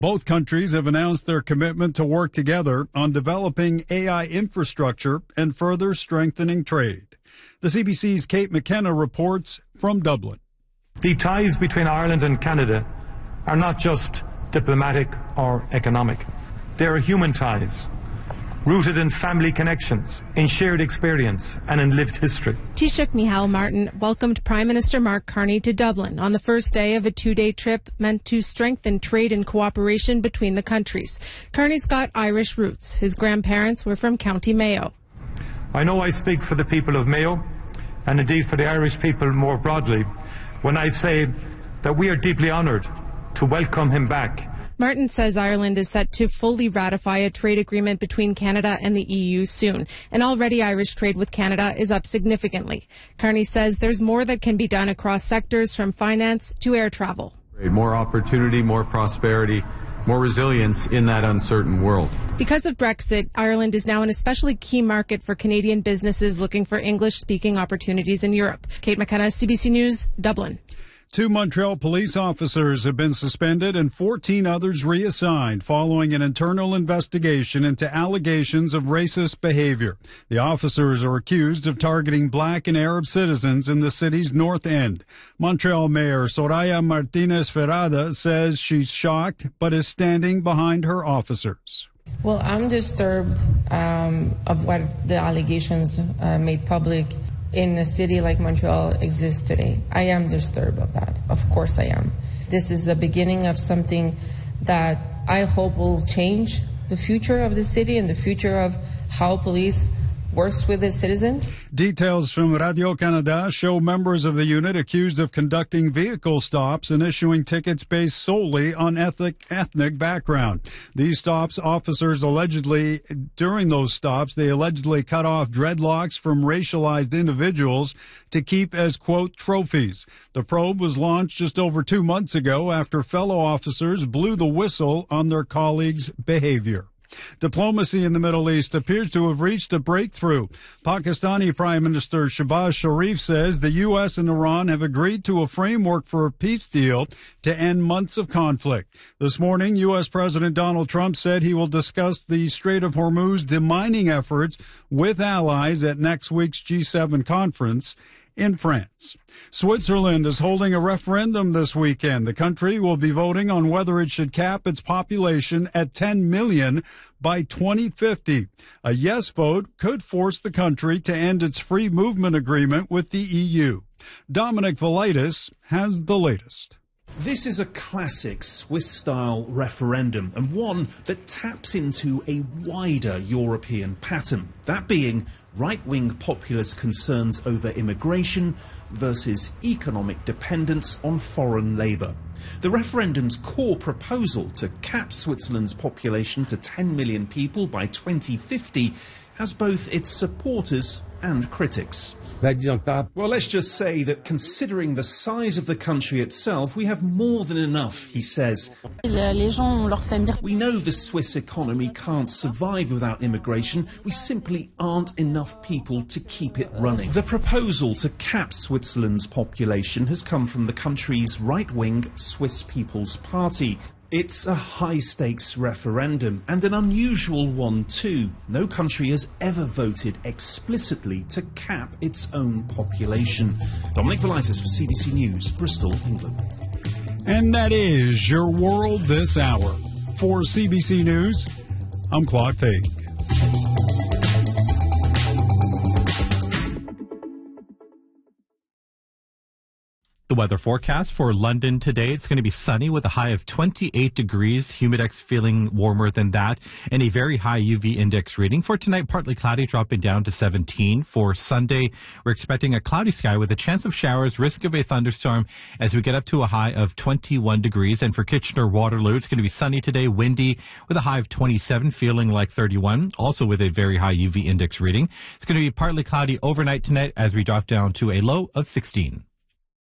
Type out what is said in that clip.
Both countries have announced their commitment to work together on developing AI infrastructure and further strengthening trade. The CBC's Kate McKenna reports from Dublin. The ties between Ireland and Canada are not just diplomatic or economic. They are human ties, rooted in family connections, in shared experience, and in lived history. Taoiseach Micheál Martin welcomed Prime Minister Mark Carney to Dublin on the first day of a two-day trip meant to strengthen trade and cooperation between the countries. Carney's got Irish roots. His grandparents were from County Mayo. I know I speak for the people of Mayo, and indeed for the Irish people more broadly, when I say that we are deeply honoured to welcome him back. Martin says Ireland is set to fully ratify a trade agreement between Canada and the EU soon, and already Irish trade with Canada is up significantly. Carney says there's more that can be done across sectors from finance to air travel. More opportunity, more prosperity, more resilience in that uncertain world. Because of Brexit, Ireland is now an especially key market for Canadian businesses looking for English-speaking opportunities in Europe. Kate McKenna, CBC News, Dublin. 2 Montreal police officers have been suspended and 14 others reassigned following an internal investigation into allegations of racist behavior. The officers are accused of targeting black and Arab citizens in the city's North End. Montreal Mayor Soraya Martinez Ferrada says she's shocked but is standing behind her officers. Well, I'm disturbed of what the allegations made public in a city like Montreal exists today. I am disturbed of that. Of course I am. This is the beginning of something that I hope will change the future of the city and the future of how police works with its citizens. Details from Radio-Canada show members of the unit accused of conducting vehicle stops and issuing tickets based solely on ethnic background. These stops, during those stops, they allegedly cut off dreadlocks from racialized individuals to keep as, quote, trophies. The probe was launched just over 2 months ago after fellow officers blew the whistle on their colleagues' behavior. Diplomacy in the Middle East appears to have reached a breakthrough. Pakistani Prime Minister Shehbaz Sharif says the U.S. and Iran have agreed to a framework for a peace deal to end months of conflict. This morning, U.S. President Donald Trump said he will discuss the Strait of Hormuz demining efforts with allies at next week's G7 conference in France. Switzerland is holding a referendum this weekend. The country will be voting on whether it should cap its population at 10 million by 2050. A yes vote could force the country to end its free movement agreement with the EU. Dominic Velitis has the latest. This is a classic Swiss-style referendum, and one that taps into a wider European pattern, that being right-wing populist concerns over immigration versus economic dependence on foreign labour. The referendum's core proposal to cap Switzerland's population to 10 million people by 2050 has both its supporters and critics. Well, let's just say that considering the size of the country itself, we have more than enough, he says. We know the Swiss economy can't survive without immigration. We simply aren't enough people to keep it running. The proposal to cap Switzerland's population has come from the country's right-wing Swiss People's Party. It's a high-stakes referendum, and an unusual one too. No country has ever voted explicitly to cap its own population. Dominic Velitis for CBC News, Bristol, England. And that is your world this hour. For CBC News, I'm Claude Fake. The weather forecast for London today, it's going to be sunny with a high of 28 degrees, humidex feeling warmer than that, and a very high UV index reading. For tonight, partly cloudy, dropping down to 17. For Sunday, we're expecting a cloudy sky with a chance of showers, risk of a thunderstorm as we get up to a high of 21 degrees. And for Kitchener-Waterloo, it's going to be sunny today, windy with a high of 27, feeling like 31, also with a very high UV index reading. It's going to be partly cloudy overnight tonight as we drop down to a low of 16.